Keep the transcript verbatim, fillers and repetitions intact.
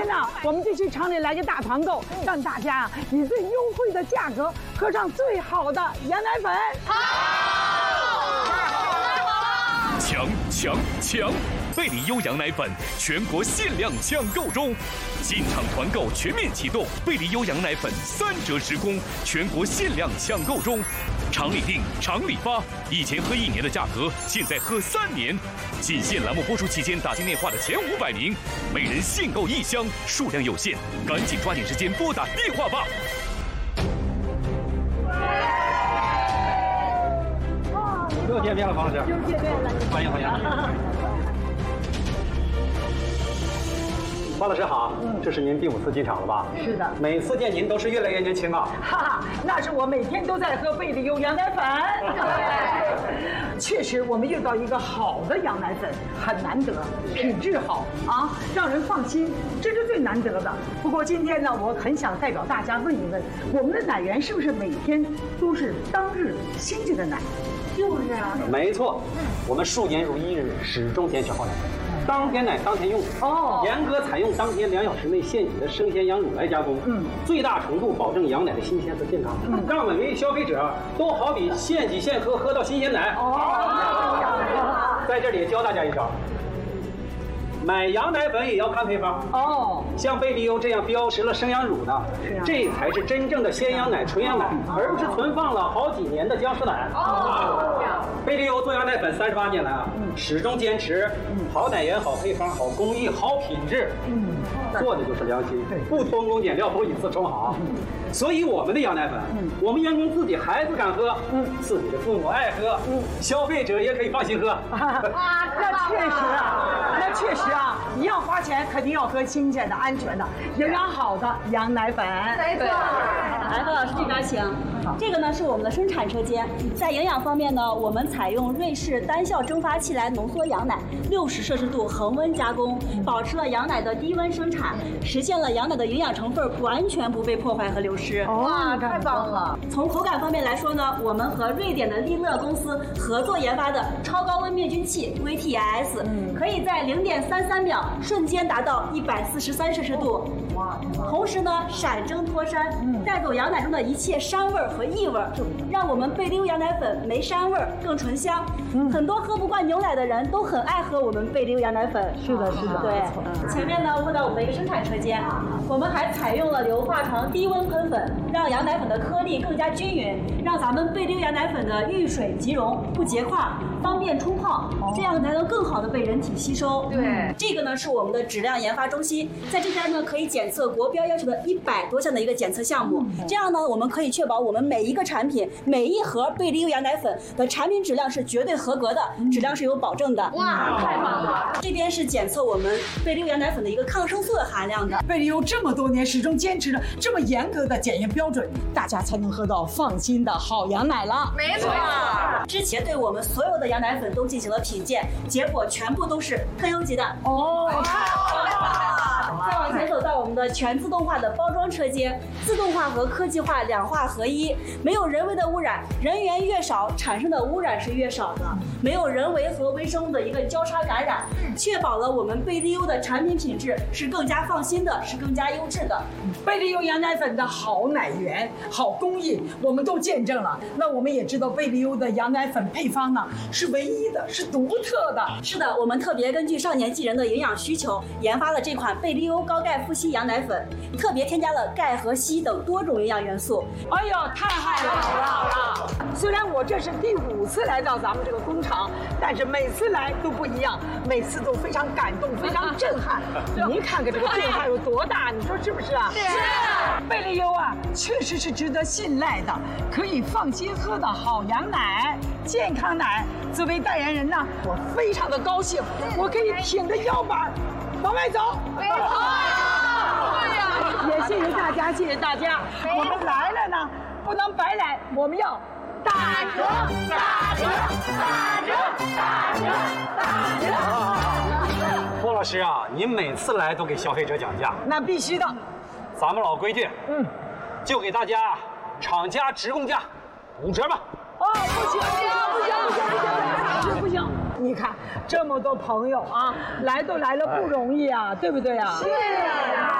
呢，我们就去厂里来个大团购，让大家啊以最优惠的价格喝上最好的羊奶粉。 好，太好了，太好了！ 强强强！贝利优羊奶粉全国限量抢购中，进场团购全面启动，贝利优羊奶粉三折直供，全国限量抢购中。厂里订，厂里发，以前喝一年的价格，现在喝三年。仅限栏目播出期间打进电话的前五百名，每人限购一箱，数量有限，赶紧抓紧时间拨打电话吧。 又见面了，方老师。 又见面了， 欢迎欢迎。方老师好，嗯，这是您第五次进场了吧？ 是的， 每次见您都是越来越年轻啊。 哈哈，那是我每天都在喝贝利优羊奶粉。确实，我们遇到一个好的羊奶粉很难得，品质好啊，让人放心，这是最难得的。不过今天呢，我很想代表大家问一问，我们的奶源是不是每天都是当日新鲜的奶？就是啊， 没错，我们数年如一日，始终坚持好奶。当天奶当天用哦，严格采用当天两小时内现挤的生鲜羊乳来加工，嗯，最大程度保证羊奶的新鲜和健康，嗯，让每位消费者都好比现挤现喝，喝到新鲜奶。哦，在这里教大家一招。买羊奶粉也要看配方哦，像贝利优这样标识了生羊乳的，这才是真正的鲜羊奶、纯羊奶，而不是存放了好几年的僵尸奶。哦，贝利优做羊奶粉三十八年来啊，始终坚持好奶源、好配方、好工艺、好品质，嗯，做的就是良心，不偷工减料，不以次充好。所以我们的羊奶粉，我们员工自己孩子敢喝，嗯，自己的父母爱喝，嗯，消费者也可以放心喝。 啊，那确实啊，那确实啊，你要花钱肯定要喝新鲜的、安全的、营养好的羊奶粉。 没错。来，何老师这边请。这个呢是我们的生产车间，在营养方面呢，我们采用瑞士单效蒸发器来浓缩羊奶，六十摄氏度恒温加工，保持了羊奶的低温生产，实现了羊奶的营养成分完全不被破坏和流失。 哇，太棒了！ 从口感方面来说呢，我们和瑞典的利乐公司合作研发的超高温灭菌器 V T S， 嗯，可以在零点三三秒瞬间达到一百四十三摄氏度。哇！同时呢，闪蒸脱膻，嗯，带走羊奶中的一切膻味和异味，让我们贝利优羊奶粉没膻味更醇香。嗯，很多喝不惯牛奶的人都很爱喝我们贝利优羊奶粉。 是的，是的， 对。前面呢，问到我们的一个生产车间，我们还采用了硫化床低温喷粉，让羊奶粉的颗粒更加均匀，让咱们贝利优羊奶粉的遇水即溶，不结块，方便冲泡，这样才能更好的被人体吸收。 对， 这个呢是我们的质量研发中心，在这边呢可以检测国标要求的一百多项的一个检测项目，这样呢我们可以确保我们每一个产品、每一盒贝利优羊奶粉的产品质量是绝对合格的，质量是有保证的。 哇，太棒了！ 这边是检测我们贝利优羊奶粉的一个抗生素的含量的。 贝利优这么多年始终坚持着这么严格的检验标准，大家才能喝到放心的好羊奶了。 没错。 之前对我们所有的羊奶粉都进行了品鉴，结果全部都是特优级的。 哦，太好了！再往前走到我们的全自动化的包装车间，自动化和科技化两化合一，没有人为的污染，人员越少，产生的污染是越少的，没有人为和微生物的一个交叉感染，确保了我们贝利优的产品品质是更加放心的，是更加优质的。 贝利优羊奶粉的好奶源、好工艺，我们都见证了。那我们也知道贝利优的羊奶粉配方呢是唯一的，是独特的。 是的，我们特别根据少年纪人的营养需求，研发了这款贝利优高钙富硒羊奶粉，特别添加了钙和硒等多种营养元素。 哎呦，太好了，好了好了！虽然我这是第五次来到咱们这个工厂，但是每次来都不一样，每次都非常感动，非常震撼。您看看这个变化有多大，你说是不是啊？ 是。 贝利优啊，确实是值得信赖的，可以放心喝的好羊奶、健康奶。作为代言人呢，我非常的高兴，我可以挺着腰板往外走。 没错。对呀。 也谢谢大家，谢谢大家。我们来了呢，不能白来，我们要打折，打折，打折，打折，打折。 郭老师啊，您每次来都给消费者讲价， 那必须的。 咱们老规矩， 嗯， 就给大家厂家直供价五折吧。 哦，不行，不行，不行，不行，不行，不行，不行！你看这么多朋友啊，来都来了不容易啊，对不对啊？ 是啊。